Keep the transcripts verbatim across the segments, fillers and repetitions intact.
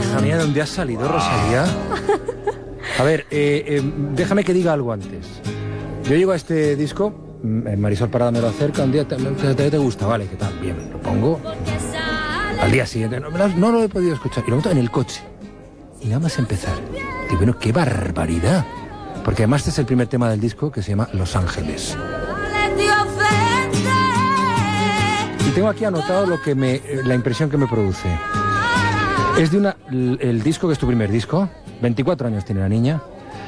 Hija mía, ¿dónde has salido, Rosalía? A ver, eh, eh, déjame que diga algo antes. Yo llego a este disco, Marisol Parada me lo acerca, un día te, te, te gusta, vale, ¿qué tal? Bien, lo pongo. Al día siguiente, no, no lo he podido escuchar. Y lo meto en el coche. Y nada más empezar. Y bueno, qué barbaridad. Porque además este es el primer tema del disco que se llama Los Ángeles. Y tengo aquí anotado lo que me, la impresión que me produce. Es de una, el disco que es tu primer disco, veinticuatro años tiene la niña,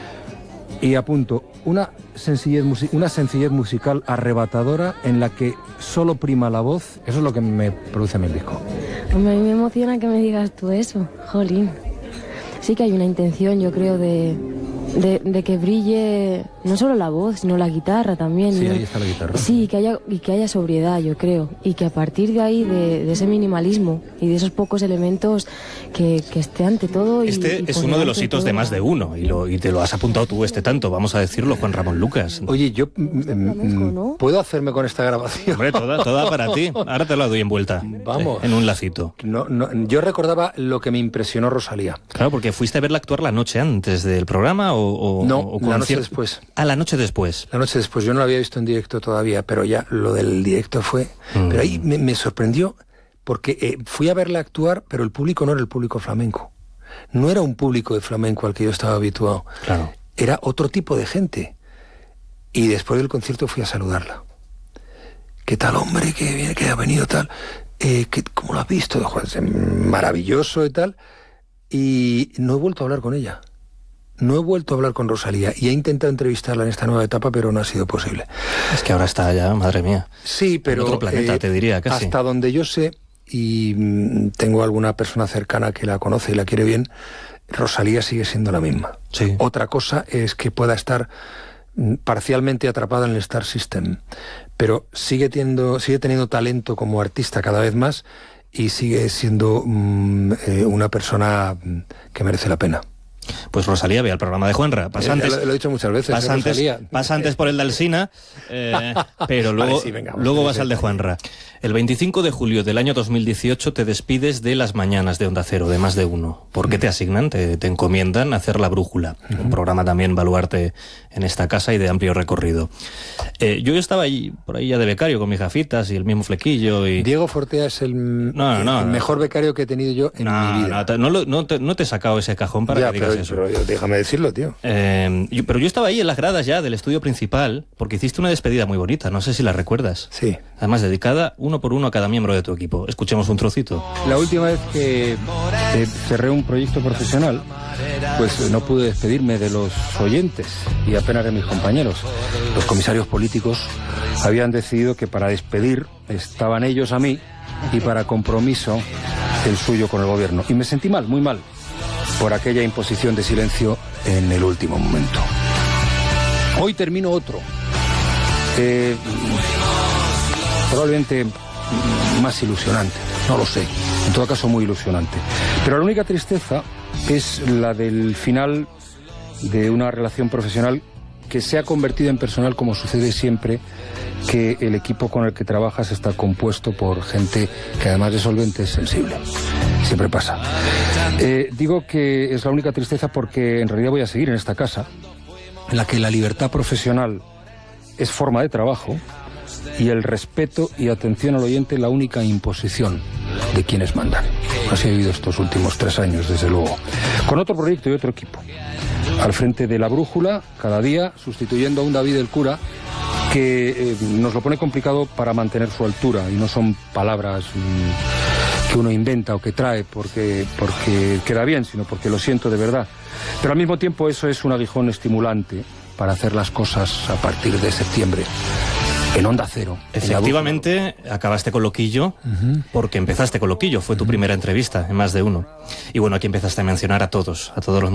y apunto, una sencillez, una sencillez musical arrebatadora en la que solo prima la voz. Eso es lo que me produce en el disco. Hombre, a mí me emociona que me digas tú eso, jolín. Sí que hay una intención, yo creo, de, de, de que brille no solo la voz, sino la guitarra también. Sí, ¿no? Ahí está la guitarra. Sí, que haya, y que haya sobriedad, yo creo. Y que a partir de ahí, de, de ese minimalismo y de esos pocos elementos, que, que esté ante todo. Y, este y es uno de los hitos de más de uno, y, lo, y te lo has apuntado tú este tanto, vamos a decirlo, Juan Ramón Lucas. Oye, yo ¿no? ¿puedo hacerme con esta grabación? Hombre, toda, toda para ti. Ahora te la doy en vuelta. Vamos. En un lacito. No, no, yo recordaba lo que me impresionó Rosalía. Claro, porque fuiste a verla actuar la noche antes del programa o... o no, o la noche cier... después. Ah, la noche después. La noche después. Yo no la había visto en directo todavía, pero ya lo del directo fue... Mm. Pero ahí me, me sorprendió porque eh, fui a verla actuar, pero el público no era el público flamenco. No era un público de flamenco al que yo estaba habituado. Claro. Era otro tipo de gente. Y después del concierto fui a saludarla. ¿Qué tal, hombre? ¿Qué viene? ¿Qué ha venido tal? Eh, ¿qué, ¿Cómo lo has visto? Maravilloso y tal. Y no he vuelto a hablar con ella. No he vuelto a hablar con Rosalía. Y he intentado entrevistarla en esta nueva etapa, pero no ha sido posible. Es que ahora está allá, madre mía. Sí, pero... En otro planeta, eh, te diría, casi. Hasta donde yo sé, y mmm, tengo alguna persona cercana que la conoce y la quiere bien, Rosalía sigue siendo la misma. Sí. Otra cosa es que pueda estar mmm, parcialmente atrapada en el Star System, pero sigue teniendo, sigue teniendo talento como artista cada vez más, y sigue siendo mmm, eh, una persona mmm, que merece la pena. Pues Rosalía, ve al programa de Juanra. Pasa antes, lo, lo he dicho muchas veces. Pasa, ¿eh, antes, pasa antes por el de Alsina, eh, pero luego, vale, sí, venga, luego vas al de Juanra. El veinticinco de julio del año dos mil dieciocho te despides de Las Mañanas de Onda Cero, de Más de Uno. ¿Por qué te asignan, te, te encomiendan hacer La Brújula? Uh-huh. Un programa también baluarte en esta casa y de amplio recorrido. Eh, yo estaba ahí, por ahí ya de becario, con mis gafitas y el mismo flequillo. Y... Diego Fortea es el, no, no, no, el mejor becario que he tenido yo en no, mi vida. No, no, no, no, te, no te he sacado ese cajón para ya, que digas pero, eso. Pero déjame decirlo, tío. Eh, yo, pero yo estaba ahí en las gradas ya del estudio principal, porque hiciste una despedida muy bonita, no sé si la recuerdas. Sí. Además, dedicada uno por uno a cada miembro de tu equipo. Escuchemos un trocito. La última vez que eh, cerré un proyecto profesional, pues no pude despedirme de los oyentes y apenas de mis compañeros. Los comisarios políticos habían decidido que para despedir estaban ellos a mí y para compromiso el suyo con el gobierno. Y me sentí mal, muy mal, por aquella imposición de silencio en el último momento. Hoy termino otro. Eh, probablemente más ilusionante, no lo sé, en todo caso muy ilusionante. Pero la única tristeza es la del final de una relación profesional que se ha convertido en personal, como sucede siempre que el equipo con el que trabajas está compuesto por gente que además de solvente es sensible. Siempre pasa. Eh, digo que es la única tristeza porque en realidad voy a seguir en esta casa, en la que la libertad profesional es forma de trabajo y el respeto y atención al oyente la única imposición de quienes mandan. Así he vivido estos últimos tres años, desde luego. Con otro proyecto y otro equipo. Al frente de La Brújula, cada día, sustituyendo a un David el Cura, que eh, nos lo pone complicado para mantener su altura, y no son palabras mmm, que uno inventa o que trae porque, porque queda bien, sino porque lo siento de verdad. Pero al mismo tiempo eso es un aguijón estimulante para hacer las cosas a partir de septiembre. En Onda Cero. Efectivamente, acabaste con Loquillo, uh-huh. porque empezaste con Loquillo, fue tu uh-huh. primera entrevista en Más de Uno. Y bueno, aquí empezaste a mencionar a todos, a todos los